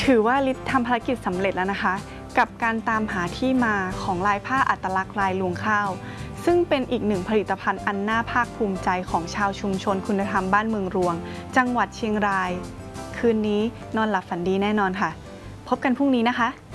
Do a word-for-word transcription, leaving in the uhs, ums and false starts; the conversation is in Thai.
ถือว่าลิศทำภารกิจสำเร็จแล้วนะคะกับการตามหาที่มาของลายผ้าอัตลักษณ์ลายลวงข้าวซึ่งเป็นอีกหนึ่งผลิตภัณฑ์อันน่าภาคภูมิใจของชาวชุมชนคุณธรรมบ้านเมืองรวงจังหวัดเชียงรายคืนนี้นอนหลับฝันดีแน่นอนค่ะพบกันพรุ่งนี้นะคะ